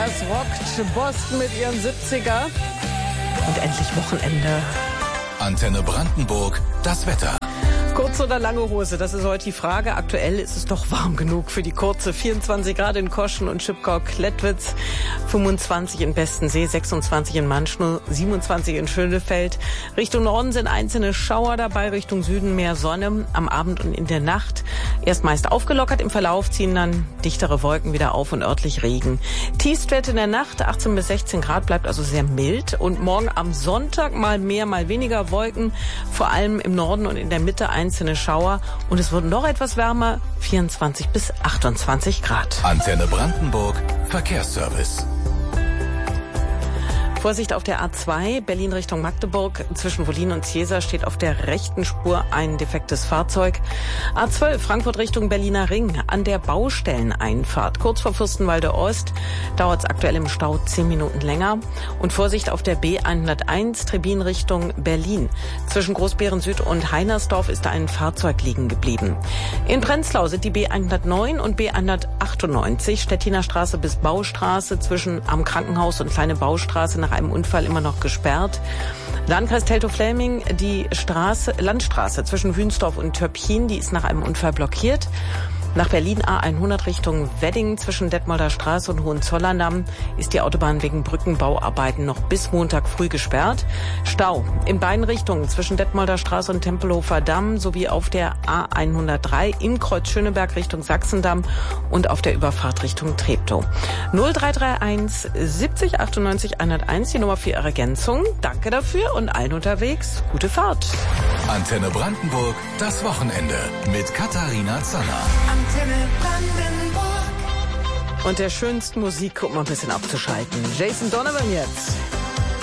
Es rockt Boston mit ihren 70er. Und endlich Wochenende. Antenne Brandenburg, das Wetter. Kurze oder lange Hose, das ist heute die Frage. Aktuell ist es doch warm genug für die kurze. 24 Grad in Koschen und Schipkau-Klettwitz, 25 in Bestensee, 26 in Manschnow, 27 in Schönefeld. Richtung Norden sind einzelne Schauer dabei, Richtung Süden mehr Sonne. Am Abend und in der Nacht erst meist aufgelockert, im Verlauf ziehen dann dichtere Wolken wieder auf und örtlich Regen. Tiefstwerte in der Nacht, 18 bis 16 Grad, bleibt also sehr mild. Und morgen am Sonntag mal mehr, mal weniger Wolken, vor allem im Norden und in der Mitte einzelne Schauer. Und es wird noch etwas wärmer, 24 bis 28 Grad. Antenne Brandenburg, Verkehrsservice. Vorsicht auf der A2, Berlin Richtung Magdeburg. Zwischen Wollin und Ziesa steht auf der rechten Spur ein defektes Fahrzeug. A12, Frankfurt Richtung Berliner Ring. An der Baustelleneinfahrt, kurz vor Fürstenwalde Ost, dauert es aktuell im Stau 10 Minuten länger. Und Vorsicht auf der B101, Trebin Richtung Berlin. Zwischen Großbeeren Süd und Heinersdorf ist da ein Fahrzeug liegen geblieben. In Prenzlau sind die B109 und B198, Stettiner Straße bis Baustraße, zwischen am Krankenhaus und Kleine Baustraße nach einem Unfall immer noch gesperrt. Landkreis Teltow-Fläming, die Landstraße zwischen Wünsdorf und Töpchin, die ist nach einem Unfall blockiert. Nach Berlin A100 Richtung Wedding zwischen Detmolder Straße und Hohenzollern-Damm ist die Autobahn wegen Brückenbauarbeiten noch bis Montag früh gesperrt. Stau in beiden Richtungen zwischen Detmolder Straße und Tempelhofer Damm sowie auf der A103 in Kreuz Schöneberg Richtung Sachsendamm und auf der Überfahrt Richtung Treptow. 0331 70 98 101, die Nummer für Ihre Ergänzung. Danke dafür und allen unterwegs gute Fahrt. Antenne Brandenburg, das Wochenende mit Katharina Zanner. Antenne Brandenburg. Und der schönsten Musik, um mal ein bisschen abzuschalten. Jason Donovan jetzt.